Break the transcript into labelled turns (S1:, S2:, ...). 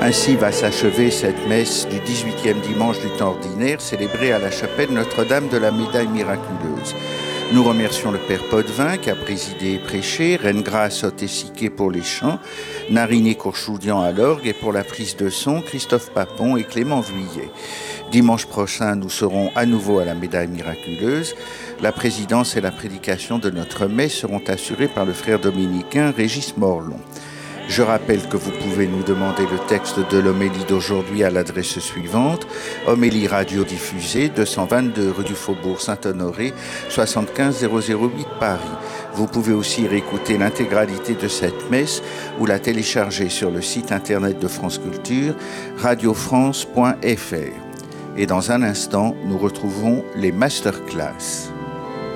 S1: Ainsi va s'achever cette messe du 18e dimanche du temps ordinaire, célébrée à la chapelle Notre-Dame de la Médaille miraculeuse. Nous remercions le Père Potvin qui a présidé et prêché, Reine Grâce Otessiquet pour les chants, Nariné Courchoudian à l'orgue et pour la prise de son, Christophe Papon et Clément Vuillet. Dimanche prochain, nous serons à nouveau à la Médaille miraculeuse. La présidence et la prédication de notre messe seront assurées par le frère dominicain Régis Morlon. Je rappelle que vous pouvez nous demander le texte de l'homélie d'aujourd'hui à l'adresse suivante: homélie radiodiffusée, 222 rue du Faubourg Saint-Honoré, 75 008 Paris. Vous pouvez aussi réécouter l'intégralité de cette messe ou la télécharger sur le site internet de France Culture, radiofrance.fr. Et dans un instant, nous retrouvons les masterclass.